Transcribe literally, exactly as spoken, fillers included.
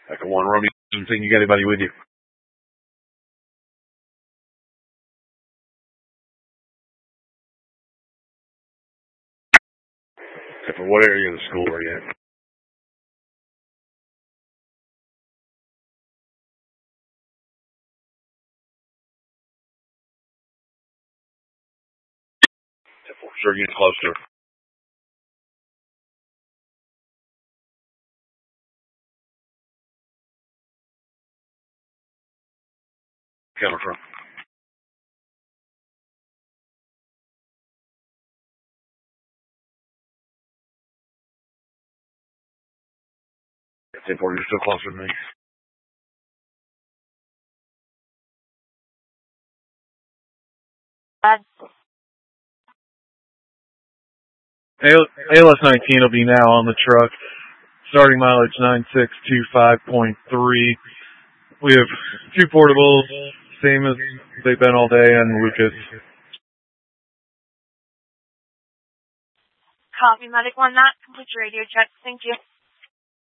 Echo one, Romeo, anything, you got anybody with you? Except for what area of the school are you in? Except for sure, get closer. Coming from. ten four, you're still closer than me. A L S nineteen will be now on the truck. Starting mileage nine six two five point three. We have two portables, same as they've been all day, and Lucas. Copy, Medic one, not complete your radio check. Thank you.